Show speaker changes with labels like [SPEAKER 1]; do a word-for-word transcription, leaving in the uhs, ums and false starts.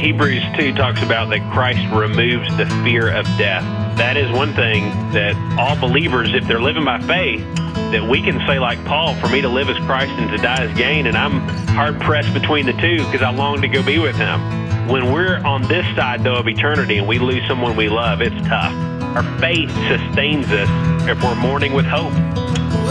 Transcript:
[SPEAKER 1] Hebrews two talks about that Christ removes the fear of death. That is one thing that all believers, if they're living by faith, that we can say like Paul, for me to live as Christ and to die as gain, and I'm hard-pressed between the two because I long to go be with him. When we're on this side, though, of eternity and we lose someone we love, it's tough. Our faith sustains us if we're mourning with hope.